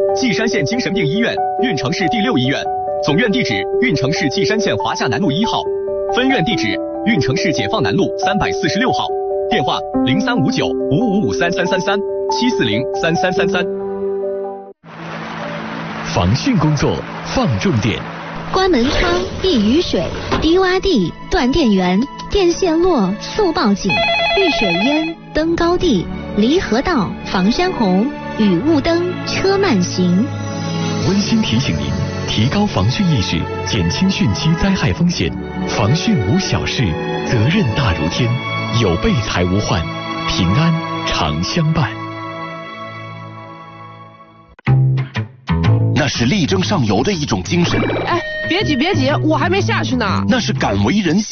稷山县精神病医院，运城市第6医院，总院地址运城市稷山县华夏南路1号，分院地址运城市解放南路346号，电话035955533337403333。 防汛工作放重点。 关门窗、避雨水、低洼地、断电源、电线落速报警、遇水淹、登高地、离合道、防山洪、雨雾灯、车慢行。 温馨提醒您，提高防汛意识，减轻汛期灾害风险。防汛无小事，责任大如天。有备才无患，平安常相伴。 那是力争上游的一种精神。 哎，别急，我还没下去呢。 那是敢为人先。